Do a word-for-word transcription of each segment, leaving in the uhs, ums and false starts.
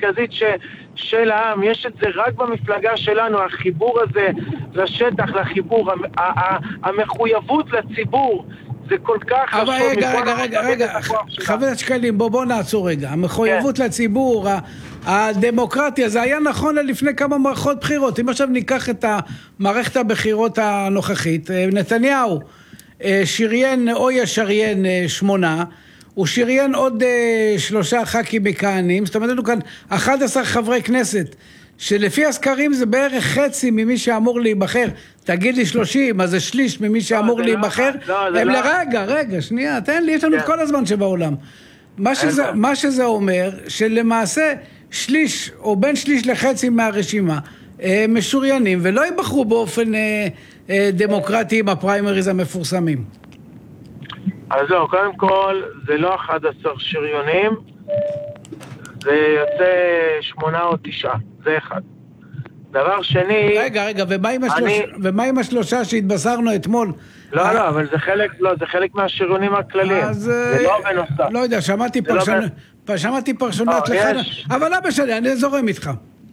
המרכזית ש, של העם. יש את זה רק במפלגה שלנו, החיבור הזה לשטח, לחיבור, המחויבות לציבור, זה כל כך חשוב. אבל רגע, רגע, רגע, רגע, חבר שקלים, בוא, בוא נעצור רגע. המחויבות לציבור, הדמוקרטיה, זה היה נכון לפני כמה מערכות בחירות. אם עכשיו ניקח את מערכת הבחירות הנוכחית, נתניהו שריין או ישריין שמונה, הוא שריין עוד שלושה ח"כים מכהנים, זאת אומרת, לנו כאן אחד עשר חברי כנסת, שלפי הסקרים זה בערך חצי ממי שאמור להיבחר. תגיד לי שלושים, אז זה שליש ממי שאמור להיבחר. הם לרגע, רגע, שנייה, תן לי, יש לנו את כל הזמן שבעולם. מה שזה אומר, שלמעשה שליש, או בין שליש לחצי מהרשימה, משוריינים, ולא ייבחרו באופן דמוקרטי עם הפריימריז המפורסמים. אז לא, קודם כל, זה לא אחד עשר שריונים, זה יוצא שמונה או תשעה, זה אחד. דבר שני... רגע, רגע, ומה עם, השלוש... אני... ומה עם השלושה שהתבשרנו אתמול? לא, לא, אבל זה חלק, לא, זה חלק מהשריונים הכלליים. אז... זה לא בנוסף. לא יודע, שמעתי פרשנות, לא... שמעתי פרשנות לך, אבל לא משנה, אני זורם איתך.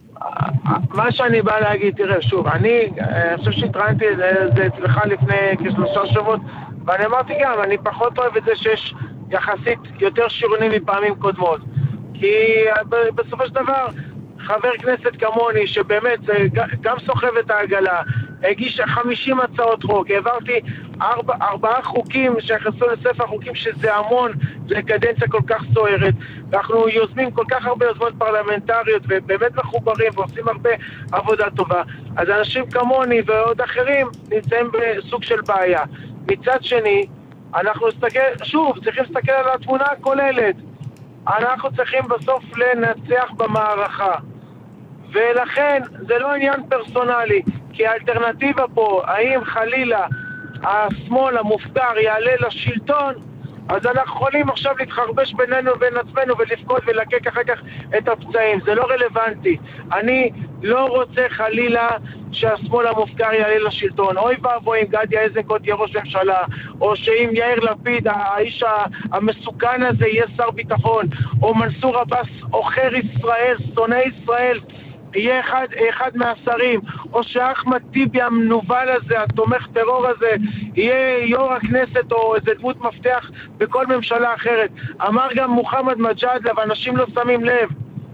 מה שאני בא להגיד, תראה, שוב, אני, אני חושב שהתראיינתי את זה אצלך לפני כשלושה שבועות, ואני אמרתי גם, אני פחות אוהב את זה שיש יחסית יותר שריונים מפעמים קודמות. כי בסופו של דבר, חבר כנסת כמוני, שבאמת גם סוחב את העגלה, הגיש חמישים הצעות חוק, העברתי ארבע, ארבעה חוקים שיחסו לספר חוקים, שזה המון לקדנציה כל כך סוערת. אנחנו יוזמים כל כך הרבה יוזמות פרלמנטריות, ובאמת מחוברים ועושים הרבה עבודה טובה. אז אנשים כמוני ועוד אחרים נמצאים בסוג של בעיה. מצד שני, אנחנו נסתכל, שוב, צריכים להסתכל על התמונה הכוללת. אנחנו צריכים בסוף לנצח במערכה. ולכן זה לא עניין פרסונלי, כי האלטרנטיבה פה, האם חלילה השמאל המופקר יעלה לשלטון, אז אנחנו יכולים עכשיו להתחרבש בינינו ובין עצמנו ולפקוד ולקק אחר כך את הפצעים. זה לא רלוונטי. אני לא רוצה חלילה שהשמאל המופקר יעלה לשלטון. אוי ואבוי אם גדי איזנקוט יהיה ראש ממשלה, או שאם יאיר לפיד, האיש המסוכן הזה, יהיה שר ביטחון, או מנסור עבאס, עוכר ישראל, שונא ישראל, יהיה אחד, אחד מהשרים, או שאחמד טיבי המנובל הזה, התומך טרור הזה, יהיה יו"ר הכנסת או איזה דמות מפתח בכל ממשלה אחרת. אמר גם מוחמד מג'אדלה, ואנשים לא שמים לב,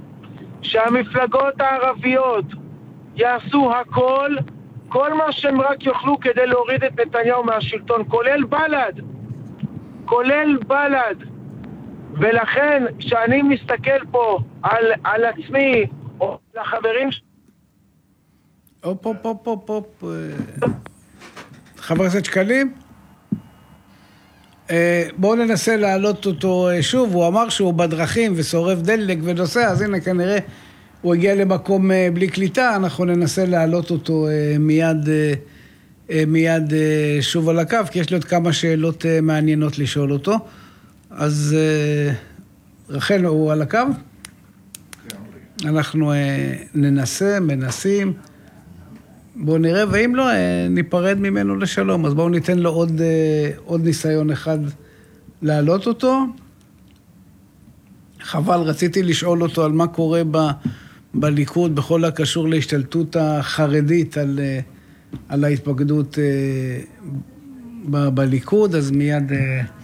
שהמפלגות הערביות יעשו הכל, כל מה שהם רק יוכלו כדי להוריד את נתניהו מהשלטון, כולל בל"ד, כולל בל"ד. ולכן, כשאני מסתכל פה על, על עצמי, או לחברים ש... אופ, אופ, אופ, אופ, אופ. חבר הכנסת שקלים? בואו ננסה להעלות אותו שוב. הוא אמר שהוא בדרכים ושורף דלק ונוסע, אז הנה כנראה הוא הגיע למקום בלי קליטה. אנחנו ננסה להעלות אותו מיד, מיד שוב על הקו, כי יש לי עוד כמה שאלות מעניינות לשאול אותו. אז רחל, הוא על הקו? אנחנו ננסה, מנסים. בואו נראה, ואם לא, ניפרד ממנו לשלום. אז בואו ניתן לו עוד, עוד ניסיון אחד להעלות אותו. חבל, רציתי לשאול אותו על מה קורה ב, בליכוד, בכל הקשור להשתלטות החרדית על, על ההתפקדות ב, בליכוד, אז מיד...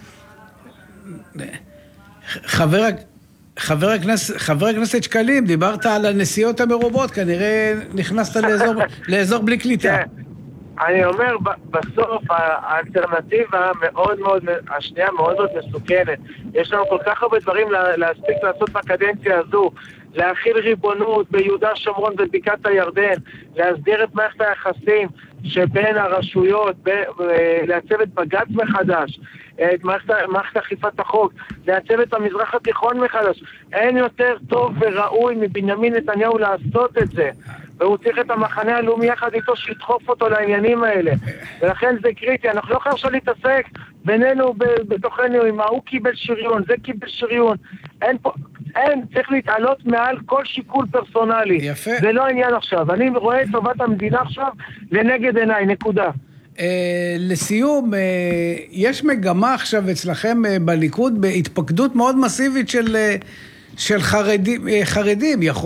חבר, חבר הכנסת, חבר הכנסת שקלים, דיברת על הנסיעות המרובות, כנראה נכנסת לאזור, לאזור בלי קליטה. אני אומר, בסוף האלטרנטיבה מאוד מאוד, השנייה מאוד מאוד מסוכנת. יש לנו כל כך הרבה דברים להספיק לעשות בקדנציה הזו, להכיל ריבונות ביהודה שומרון ובקעת הירדן, להסדיר את מערכת היחסים שבין הרשויות, לעצב את בג"ץ מחדש, את מערכת, מערכת אכיפת החוק, לעצב את המזרח התיכון מחדש. אין יותר טוב וראוי מבנימין נתניהו לעשות את זה. והוא צריך את המחנה הלאומי יחד איתו שידחוף אותו לעניינים האלה. ולכן זה קריטי. אנחנו לא חייבים להתעסק בינינו, בתוכנו, עם ההוא קיבל שריון, זה קיבל שריון. אין פה, אין, צריך להתעלות מעל כל שיקול פרסונלי. יפה. זה לא עניין עכשיו. אני רואה את טובת המדינה עכשיו לנגד עיניי, נקודה. לסיום, יש מגמה עכשיו אצלכם בליכוד בהתפקדות מאוד מסיבית של, של חרדים, חרדים. יכול